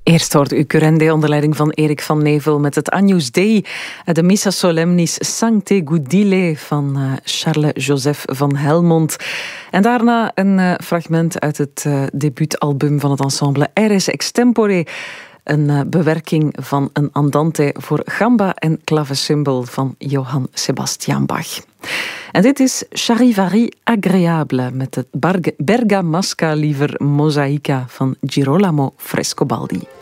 Eerst hoorde u Curende onder leiding van Erik van Nevel met het Agnus Dei, de Missa Solemnis Sancte Gudile van Charles-Joseph van Helmont. En daarna een fragment uit het debuutalbum van het ensemble Aeres Extempore, een bewerking van een andante voor gamba en clavecimbal van Johann Sebastian Bach. En dit is Charivari Agreable met het Bergamasca liever Mosaica van Girolamo Frescobaldi.